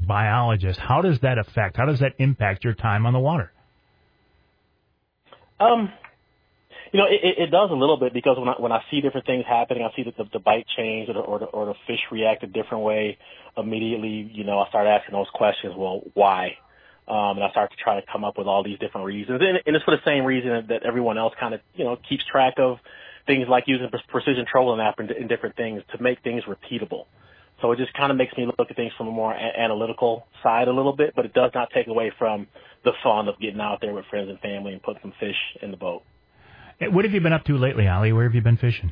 biologist, how does that impact your time on the water? It does a little bit, because when I see different things happening, I see that the bite change or the fish react a different way immediately. I start asking those questions. Well, why? And I start to try to come up with all these different reasons. And it's for the same reason that everyone else kind of, keeps track of things like using precision trolling app and different things to make things repeatable. So it just kind of makes me look at things from a more analytical side a little bit, but it does not take away from the fun of getting out there with friends and family and putting some fish in the boat. What have you been up to lately, Ollie? Where have you been fishing?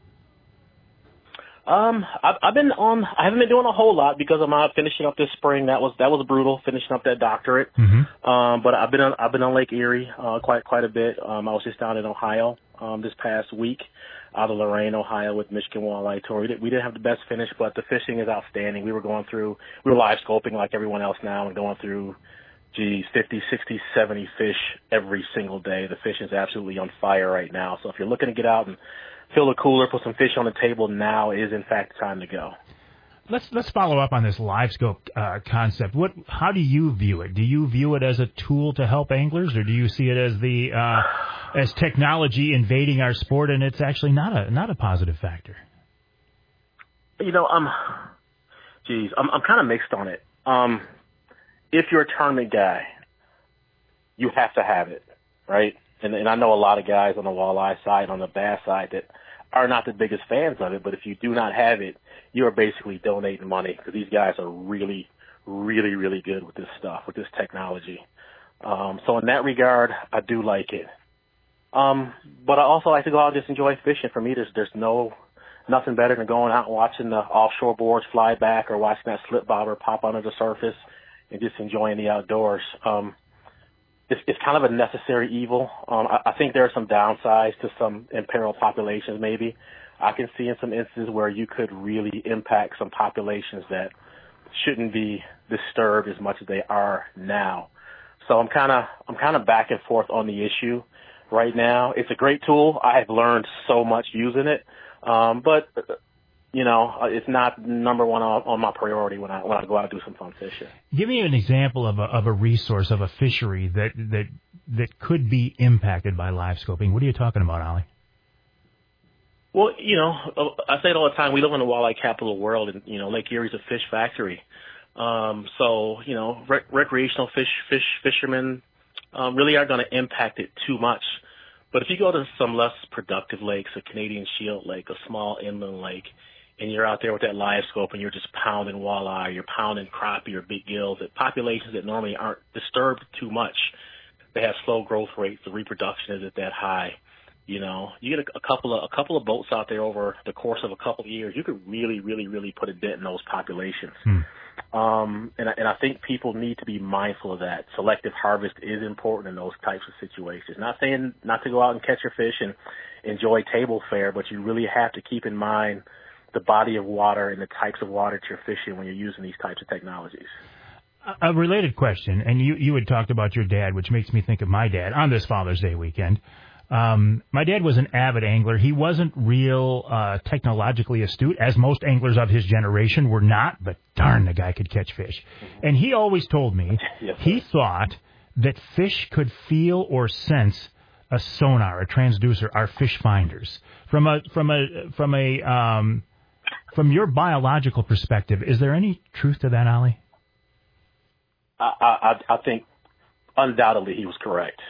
I haven't been doing a whole lot because I'm out finishing up this spring. That was brutal, finishing up that doctorate. Mm-hmm. But I've been on Lake Erie, quite a bit. I was just down in Ohio, this past week, out of Lorain, Ohio, with Michigan Walleye Tour. We didn't have the best finish, but the fishing is outstanding. We were live scoping like everyone else now and going through 50, 60, 70 fish every single day. The fish is absolutely on fire right now. So if you're looking to get out and fill the cooler, put some fish on the table, now is in fact the time to go. Let's follow up on this live scope concept. How do you view it? Do you view it as a tool to help anglers, or do you see it as as technology invading our sport and it's actually not a positive factor? I'm kind of mixed on it. If you're a tournament guy, you have to have it, right? And I know a lot of guys on the walleye side, on the bass side, that are not the biggest fans of it, but if you do not have it, you are basically donating money, because these guys are really, really, really good with this stuff, with this technology. So in that regard, I do like it. But I also like to go out and just enjoy fishing. For me, there's nothing better than going out and watching the offshore boards fly back, or watching that slip bobber pop under the surface and just enjoying the outdoors. It's kind of a necessary evil. I think there are some downsides to some imperiled populations maybe. I can see in some instances where you could really impact some populations that shouldn't be disturbed as much as they are now. So I'm kind of back and forth on the issue right now. It's a great tool. I have learned so much using it. But it's not number one on my priority when I go out and do some fun fishing. Give me an example of a resource, of a fishery that could be impacted by live scoping. What are you talking about, Ollie? Well, I say it all the time. We live in the walleye capital of the world, and Lake Erie's a fish factory. So recreational fishermen really aren't going to impact it too much. But if you go to some less productive lakes, a Canadian Shield Lake, a small inland lake, and you're out there with that live scope and you're just pounding walleye, you're pounding crappie or big gills at populations that normally aren't disturbed too much. They have slow growth rates. The reproduction isn't that high. You get a couple of boats out there over the course of a couple of years. You could really, really, really put a dent in those populations. And I think people need to be mindful of that. Selective harvest is important in those types of situations. Not saying not to go out and catch your fish and enjoy table fare, but you really have to keep in mind the body of water and the types of water that you're fishing when you're using these types of technologies. A related question, and you had talked about your dad, which makes me think of my dad on this Father's Day weekend. My dad was an avid angler. He wasn't real technologically astute, as most anglers of his generation were not, but darn, the guy could catch fish. And he always told me he thought that fish could feel or sense a sonar, a transducer, our fish finders. From your biological perspective, is there any truth to that, Ollie? I think undoubtedly he was correct.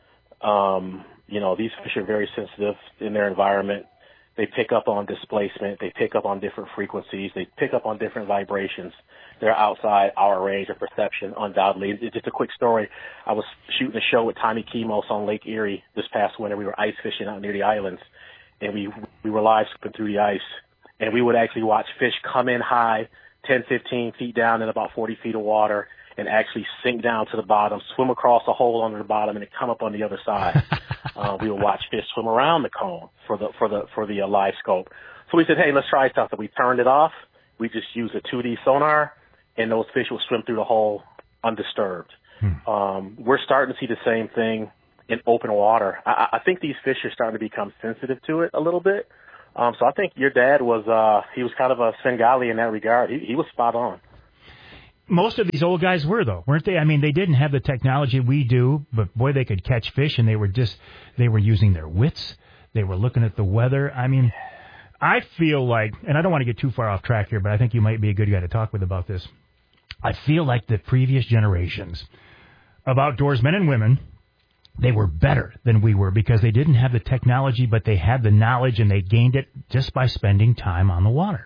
These fish are very sensitive in their environment. They pick up on displacement. They pick up on different frequencies. They pick up on different vibrations. They're outside our range of perception, undoubtedly. It's just a quick story. I was shooting a show with Tommy Kimos on Lake Erie this past winter. We were ice fishing out near the islands, and we were live scooping through the ice. And we would actually watch fish come in high, 10, 15 feet down in about 40 feet of water, and actually sink down to the bottom, swim across a hole under the bottom, and then come up on the other side. We would watch fish swim around the cone for the live scope. So we said, hey, let's try something. We turned it off. We just used a 2D sonar, and those fish would swim through the hole undisturbed. We're starting to see the same thing in open water. I think these fish are starting to become sensitive to it a little bit. So I think your dad was he was kind of a Svengali in that regard. He was spot on. Most of these old guys were, though, weren't they? I mean, they didn't have the technology we do, but boy, they could catch fish, and they were using their wits. They were looking at the weather. I mean, I feel like, and I don't want to get too far off track here, but I think you might be a good guy to talk with about this. I feel like the previous generations of outdoorsmen and women, they were better than we were because they didn't have the technology, but they had the knowledge, and they gained it just by spending time on the water.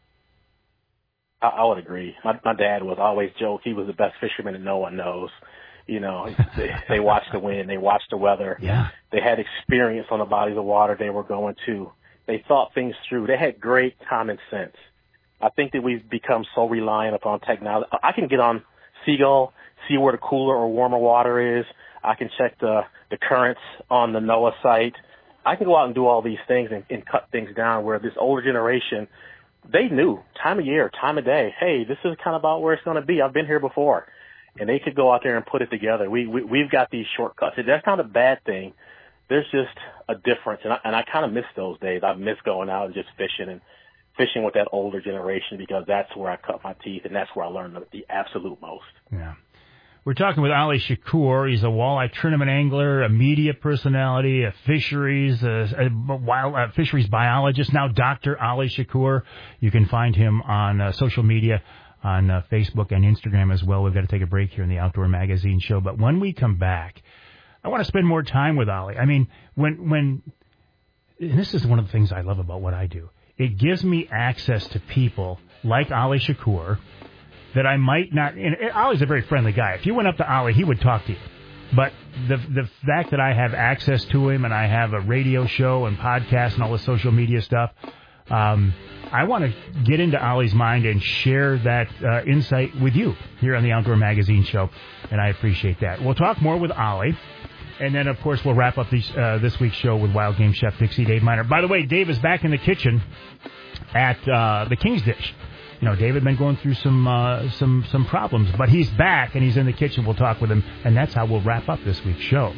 I would agree. My dad was always joke. He was the best fisherman that no one knows. You know, they watched the wind, they watched the weather. Yeah. They had experience on the bodies of water they were going to. They thought things through. They had great common sense. I think that we've become so reliant upon technology. I can get on Seagull, see where the cooler or warmer water is. I can check the currents on the NOAA site. I can go out and do all these things and cut things down, where this older generation, they knew time of year, time of day, hey, this is kind of about where it's going to be. I've been here before. And they could go out there and put it together. We've got these shortcuts. That's not a bad thing. There's just a difference. And I kind of miss those days. I miss going out and just fishing with that older generation, because that's where I cut my teeth, and that's where I learned the absolute most. Yeah. We're talking with Ali Shakur. He's a walleye tournament angler, a media personality, a fisheries fisheries biologist. Now, Dr. Ali Shakur. You can find him on social media, on Facebook and Instagram as well. We've got to take a break here in the Outdoor Magazine show. But when we come back, I want to spend more time with Ali. I mean, and this is one of the things I love about what I do. It gives me access to people like Ali Shakur that I might not, and Ali's a very friendly guy. If you went up to Ali, he would talk to you. But the fact that I have access to him, and I have a radio show and podcast and all the social media stuff, I want to get into Ali's mind and share that insight with you here on the Outdoor Magazine show, and I appreciate that. We'll talk more with Ali, and then, of course, we'll wrap up this week's show with Wild Game Chef Dixie Dave Miner. By the way, Dave is back in the kitchen at the King's Dish. You know, Dave had been going through some problems, but he's back, and he's in the kitchen. We'll talk with him, and that's how we'll wrap up this week's show.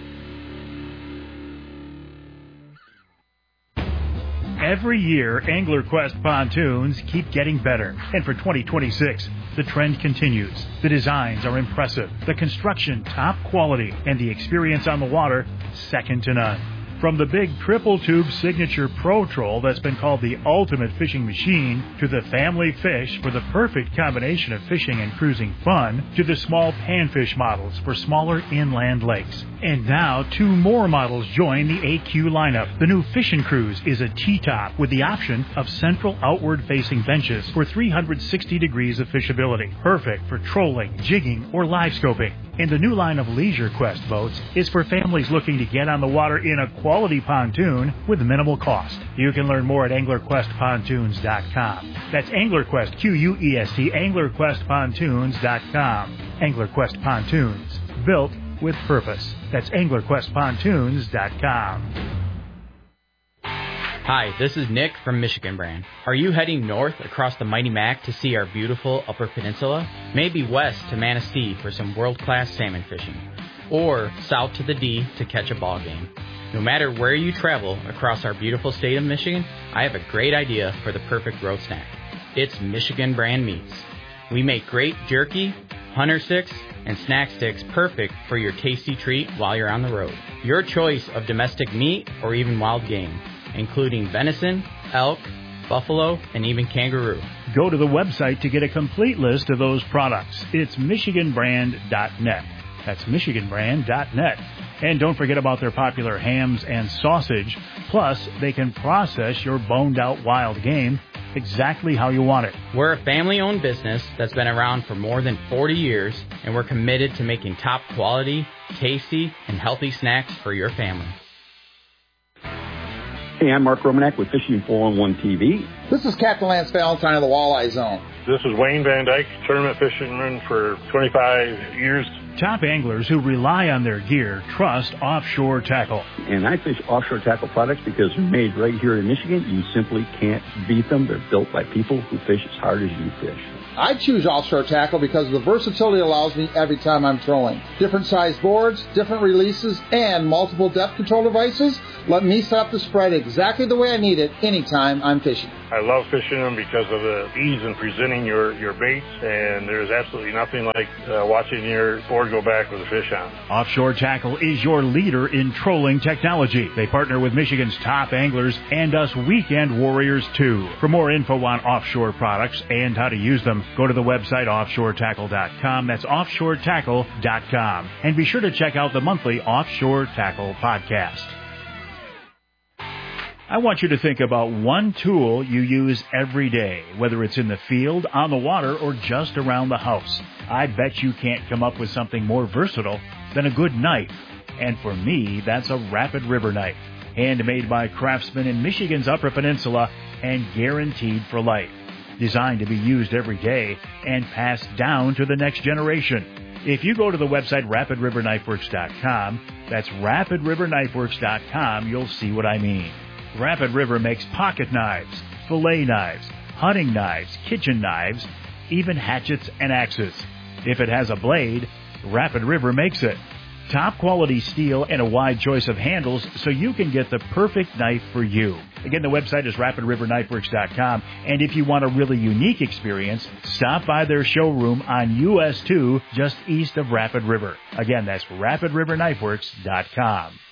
Every year, AnglerQuest pontoons keep getting better. And for 2026, the trend continues. The designs are impressive, the construction top quality, and the experience on the water second to none. From the big triple-tube signature Pro Troll that's been called the ultimate fishing machine, to the family fish for the perfect combination of fishing and cruising fun, to the small panfish models for smaller inland lakes. And now, 2 more models join the AQ lineup. The new Fishin' Cruise is a T-top with the option of central outward-facing benches for 360 degrees of fishability. Perfect for trolling, jigging, or live scoping. And the new line of Leisure Quest boats is for families looking to get on the water in a quality pontoon with minimal cost. You can learn more at AnglerQuestPontoons.com. That's AnglerQuest, Quest, AnglerQuestPontoons.com. AnglerQuest Pontoons, built with purpose. That's AnglerQuestPontoons.com. Hi, this is Nick from Michigan Brand. Are you heading north across the Mighty Mac to see our beautiful Upper Peninsula? Maybe west to Manistee for some world-class salmon fishing, or south to the D to catch a ball game. No matter where you travel across our beautiful state of Michigan, I have a great idea for the perfect road snack. It's Michigan Brand Meats. We make great jerky, hunter sticks, and snack sticks perfect for your tasty treat while you're on the road. Your choice of domestic meat or even wild game, including venison, elk, buffalo, and even kangaroo. Go to the website to get a complete list of those products. It's MichiganBrand.net. That's MichiganBrand.net. And don't forget about their popular hams and sausage. Plus, they can process your boned-out wild game exactly how you want it. We're a family-owned business that's been around for more than 40 years, and we're committed to making top quality, tasty, and healthy snacks for your family. Hey, I'm Mark Romanek with Fishing 411 TV. This is Captain Lance Valentine of the Walleye Zone. This is Wayne Van Dyke, tournament fisherman for 25 years. Top anglers who rely on their gear trust Offshore Tackle. And I fish Offshore Tackle products because they're made right here in Michigan. You simply can't beat them. They're built by people who fish as hard as you fish. I choose Offshore Tackle because of the versatility it allows me every time I'm trolling. Different size boards, different releases, and multiple depth control devices let me set up the spread exactly the way I need it anytime I'm fishing. I love fishing them because of the ease in presenting your baits, and there's absolutely nothing like watching your board go back with a fish on. Offshore Tackle is your leader in trolling technology. They partner with Michigan's top anglers and us weekend warriors too. For more info on offshore products and how to use them, go to the website offshoretackle.com. That's offshoretackle.com. And be sure to check out the monthly Offshore Tackle podcast. I want you to think about one tool you use every day, whether it's in the field, on the water, or just around the house. I bet you can't come up with something more versatile than a good knife. And for me, that's a Rapid River knife. Handmade by craftsmen in Michigan's Upper Peninsula and guaranteed for life. Designed to be used every day and passed down to the next generation. If you go to the website RapidRiverKnifeWorks.com, that's RapidRiverKnifeWorks.com, you'll see what I mean. Rapid River makes pocket knives, fillet knives, hunting knives, kitchen knives, even hatchets and axes. If it has a blade, Rapid River makes it. Top quality steel and a wide choice of handles so you can get the perfect knife for you. Again, the website is RapidRiverKnifeWorks.com, and if you want a really unique experience, stop by their showroom on US 2 just east of Rapid River. Again, that's RapidRiverKnifeWorks.com.